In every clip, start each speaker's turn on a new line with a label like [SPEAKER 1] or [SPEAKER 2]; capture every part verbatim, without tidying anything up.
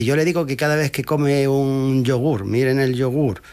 [SPEAKER 1] Yo le digo que cada vez que come un yogur, miren el yogur,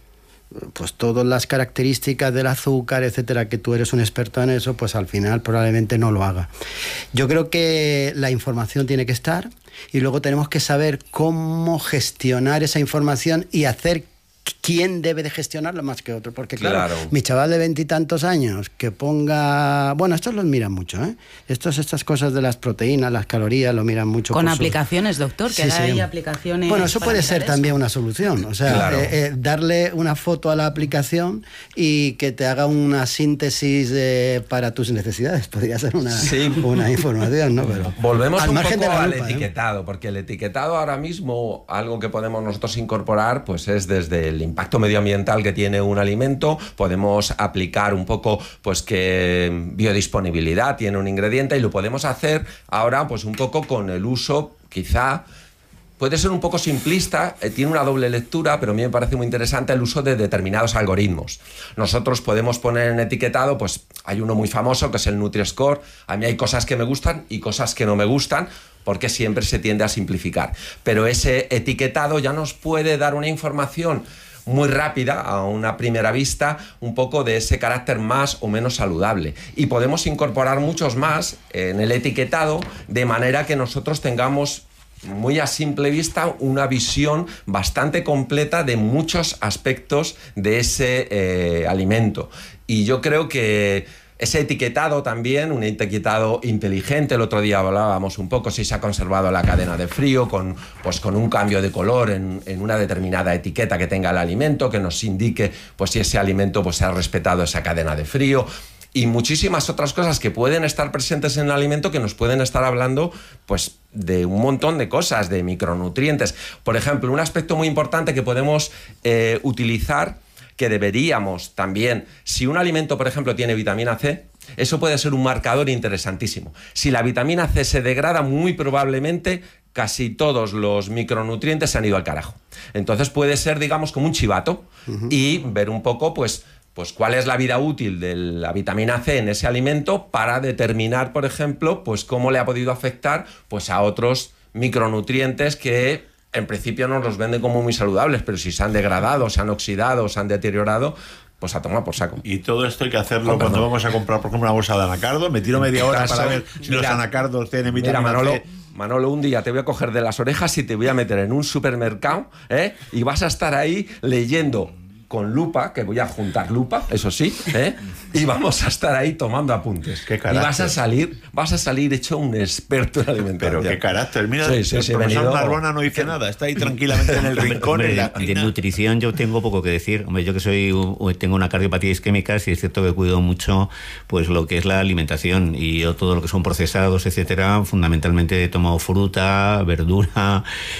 [SPEAKER 1] pues todas las características del azúcar, etcétera, que tú eres un experto en eso, pues al final probablemente no lo haga. Yo creo que la información tiene que estar y luego tenemos que saber cómo gestionar esa información y hacer quién debe de gestionarlo más que otro, porque claro, claro. mi chaval de veintitantos años que ponga, bueno, estos los miran mucho, ¿eh? Estos, estas cosas de las proteínas, las calorías, lo miran mucho.
[SPEAKER 2] Con aplicaciones, su... doctor, que sí, hay sí. aplicaciones.
[SPEAKER 1] Bueno, eso puede ser eso. también una solución, o sea, claro. eh, eh, darle una foto a la aplicación y que te haga una síntesis eh, para tus necesidades, podría ser una, sí. una información, ¿no? Pero
[SPEAKER 3] volvemos al un poco lupa, al etiquetado, ¿eh? Porque el etiquetado ahora mismo, algo que podemos nosotros incorporar, pues es desde el impacto medioambiental que tiene un alimento, podemos aplicar un poco pues que biodisponibilidad tiene un ingrediente y lo podemos hacer ahora pues un poco con el uso, quizá puede ser un poco simplista, eh, tiene una doble lectura, pero a mí me parece muy interesante el uso de determinados algoritmos. Nosotros podemos poner en etiquetado, pues hay uno muy famoso que es el Nutri-Score. A mí hay cosas que me gustan y cosas que no me gustan, porque siempre se tiende a simplificar. Pero ese etiquetado ya nos puede dar una información muy rápida, a una primera vista, un poco de ese carácter más o menos saludable. Y podemos incorporar muchos más en el etiquetado, de manera que nosotros tengamos muy a simple vista una visión bastante completa de muchos aspectos de ese eh, alimento. Y yo creo que ese etiquetado también, un etiquetado inteligente, el otro día hablábamos un poco si se ha conservado la cadena de frío con, pues con un cambio de color en, en una determinada etiqueta que tenga el alimento, que nos indique pues si ese alimento pues, se ha respetado esa cadena de frío. Y muchísimas otras cosas que pueden estar presentes en el alimento que nos pueden estar hablando pues, de un montón de cosas, de micronutrientes. Por ejemplo, un aspecto muy importante que podemos eh, utilizar, que deberíamos también, si un alimento, por ejemplo, tiene vitamina C, eso puede ser un marcador interesantísimo. Si la vitamina C se degrada, muy probablemente casi todos los micronutrientes se han ido al carajo. Entonces puede ser, digamos, como un chivato uh-huh. y ver un poco, pues, pues cuál es la vida útil de la vitamina C en ese alimento para determinar, por ejemplo, pues cómo le ha podido afectar pues, a otros micronutrientes que en principio nos los venden como muy saludables, pero si se han degradado, se han oxidado, se han deteriorado, pues a tomar por saco.
[SPEAKER 4] Y todo esto hay que hacerlo oh, cuando vamos a comprar, por ejemplo, una bolsa de anacardo. Me tiro media hora para ver si mira, los anacardos tienen vitamina
[SPEAKER 3] mira, Manolo,
[SPEAKER 4] C.
[SPEAKER 3] Manolo, un día te voy a coger de las orejas y te voy a meter en un supermercado, ¿eh? Y vas a estar ahí leyendo con lupa, que voy a juntar lupa, eso sí, ¿eh? Y vamos a estar ahí tomando apuntes.
[SPEAKER 4] Qué carácter.
[SPEAKER 3] Y vas a salir, vas a salir hecho un experto en alimentación.
[SPEAKER 4] Pero qué carácter. Mira,
[SPEAKER 3] sí, sí,
[SPEAKER 4] el
[SPEAKER 3] sí,
[SPEAKER 4] profesor
[SPEAKER 3] venido...
[SPEAKER 4] Narbona no dice nada, está ahí tranquilamente en el rincón.
[SPEAKER 5] Hombre,
[SPEAKER 4] en la
[SPEAKER 5] de nutrición yo tengo poco que decir. Hombre, yo que soy tengo una cardiopatía isquémica, sí es cierto que cuido mucho pues lo que es la alimentación y yo todo lo que son procesados, etcétera, fundamentalmente tomo fruta, verdura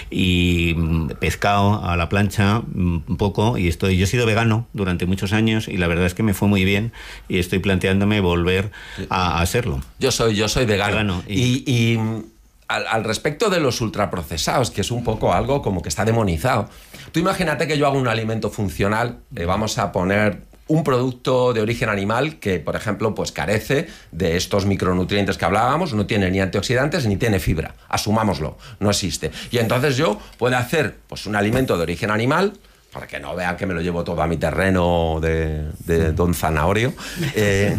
[SPEAKER 5] y pescado a la plancha, un poco, y estoy, yo he sido vegano durante muchos años y la verdad es que me fue muy bien y estoy planteándome volver a, a serlo.
[SPEAKER 3] Yo soy, yo soy vegano, vegano y, y, y al, al respecto de los ultraprocesados, que es un poco algo como que está demonizado. Tú imagínate que yo hago un alimento funcional, eh, vamos a poner un producto de origen animal que, por ejemplo, pues carece de estos micronutrientes que hablábamos, no tiene ni antioxidantes ni tiene fibra, asumámoslo, no existe. Y entonces yo puedo hacer pues un alimento de origen animal, para que no vean que me lo llevo todo a mi terreno de, de Don Zanahorio, eh,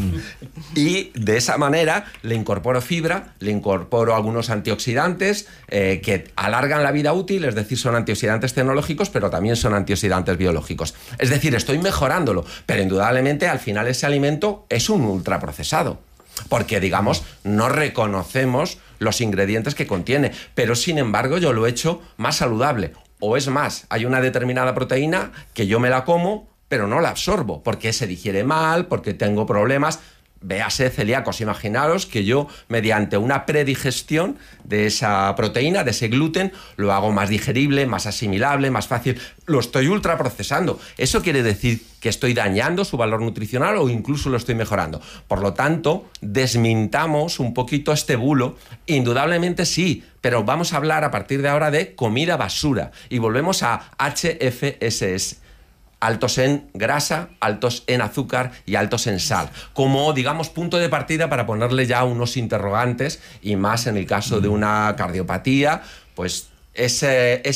[SPEAKER 3] y de esa manera le incorporo fibra, le incorporo algunos antioxidantes eh, que alargan la vida útil, es decir, son antioxidantes tecnológicos, pero también son antioxidantes biológicos. Es decir, estoy mejorándolo, pero indudablemente al final ese alimento es un ultraprocesado, porque, digamos, no reconocemos los ingredientes que contiene, pero sin embargo yo lo he hecho más saludable. O es más, hay una determinada proteína que yo me la como, pero no la absorbo, porque se digiere mal, porque tengo problemas. Véase celíacos, imaginaros que yo, mediante una predigestión de esa proteína, de ese gluten, lo hago más digerible, más asimilable, más fácil. Lo estoy ultraprocesando. ¿Eso quiere decir que estoy dañando su valor nutricional o incluso lo estoy mejorando? Por lo tanto, desmintamos un poquito este bulo. Indudablemente sí, pero vamos a hablar a partir de ahora de comida basura. Y volvemos a H F S S. Altos en grasa, altos en azúcar y altos en sal, como, digamos, punto de partida para ponerle ya unos interrogantes, y más en el caso de una cardiopatía, pues ese,